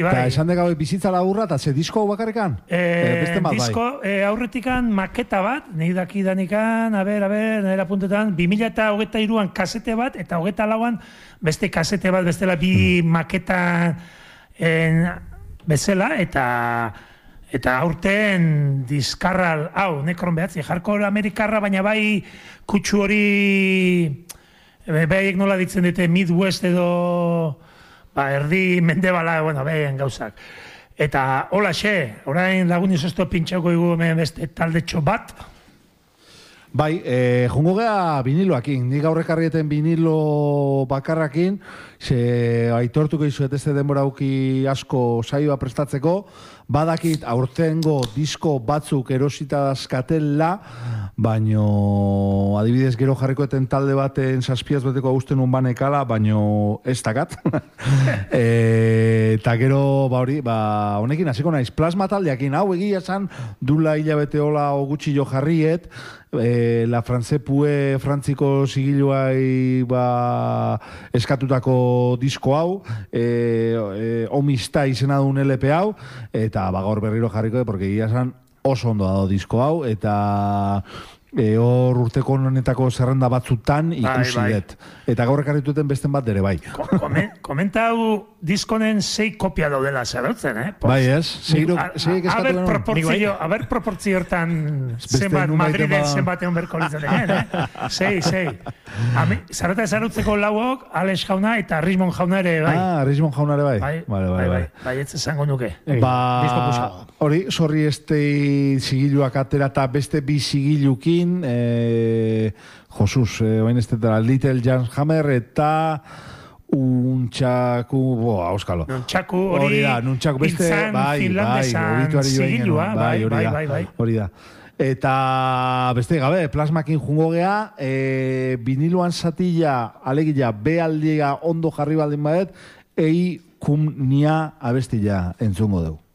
Eta esan degabe bizitza laburra, eta ze disko bakarrikan? Beste bat disko aurretikan maketa bat, nahi dakidanikan, nire puntetan, 2023an kasete bat, eta 24an beste kasete bat, bestela bi maketa bezala, eta aurten diskarral, nekron behatzi, hardcore amerikarra, baina bai kutsu hori, bai nola ditzen dute Midwest edo erdi mendebala, behin gauzak. Eta hola xe, orain lagun izozto pintxauko igu beste taldetxo bat. Bai, jungo gea viniloakin, nik aurrekarrieten vinilo bakarrakin, aitortuko izuet ez denbora uki asko saioa prestatzeko, badakit aurtengo disko batzuk erosita dazkatela, baino adibidez gero jarrikoeten talde baten saspiaz beteko austen banekala, baino ez dakat. Eta gero, honekin hasiko naiz, plasma taldeakin, hau egia esan, dula hilabete hola gutxi jo jarriet, La Frantzepue frantziko sigiluai eskatutako disko hau, Omista izena duen LP hau, eta gaur berriro jarriko, porque egia esan oso ondo dago disko hau, eta hor urteko honetako zerrenda batzutan ikusi dut. Eta gaur ekarrituten besten bat dere, bai. Komenta hau diskonen 6 kopia daudela zerautzen, Bai ez, 6 eskatu genuen. Aber proportzio hortan zenbat Madriden zenbat egon berko litzaten, 6. Zarata zerautzeko lauok, Alex jauna eta Rismon jauna ere, bai. Rismon jauna ere, bai. Bai, ez esango nuke. Hori, sorri sigiluak atera eta beste bi sigilukin, Josus, bain ez tetara, Little Jan Hammer eta Untxaku, auskalo. Nuntxaku hori, Intzan finlandesan sigilua, hori da. Eta beste gabe, plasmakin jungo gea, viniloan zatila, alegila, bealdia ondo jarri baldin badet, kum nia abestila entzungo dugu.